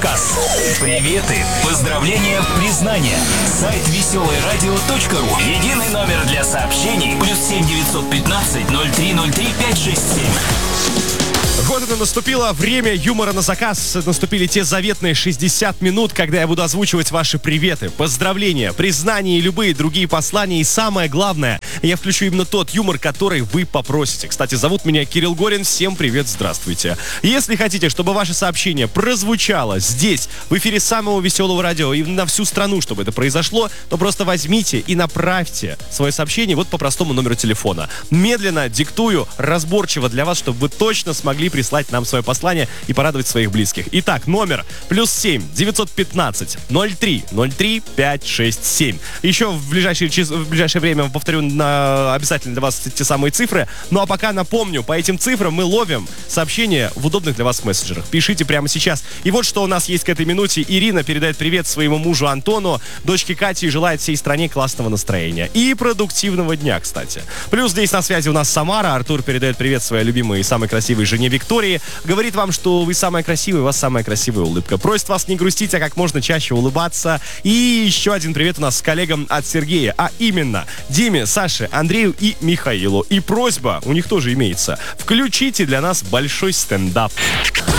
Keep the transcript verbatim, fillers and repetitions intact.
заказ. Приветы, поздравления, признания. Сайт веселое радио точка ру. Единый номер для сообщений. Плюс семь девятьсот пятнадцать ноль три ноль три пять шесть семь. Вот это наступило время юмора на заказ. Наступили те заветные шестьдесят минут, когда я буду озвучивать ваши приветы, поздравления, признания и любые другие послания. И самое главное, я включу именно тот юмор, который вы попросите. Кстати, зовут меня Кирилл Горин. Всем привет, здравствуйте. Если хотите, чтобы ваше сообщение прозвучало здесь, в эфире самого веселого радио и на всю страну, чтобы это произошло, то просто возьмите и направьте свое сообщение вот по простому номеру телефона. Медленно диктую, разборчиво для вас, чтобы вы точно смогли прислать нам свое послание и порадовать своих близких. Итак, номер плюс семь девятьсот пятнадцать ноль три ноль три пять шесть семь. Еще в ближайшее, в ближайшее время повторю на, обязательно для вас те самые цифры. Ну а пока напомню, по этим цифрам мы ловим сообщения в удобных для вас мессенджерах. Пишите прямо сейчас. И вот что у нас есть к этой минуте. Ирина передает привет своему мужу Антону, дочке Кате и желает всей стране классного настроения. И продуктивного дня, кстати. Плюс здесь на связи у нас Самара. Артур передает привет своей любимой и самой красивой жене Виктории. Говорит вам, что вы самая красивая, у вас самая красивая улыбка. Просит вас не грустить, а как можно чаще улыбаться. И еще один привет у нас с коллегам от Сергея. А именно Диме, Саше, Андрею и Михаилу. И просьба, у них тоже имеется. Включите для нас большой стендап.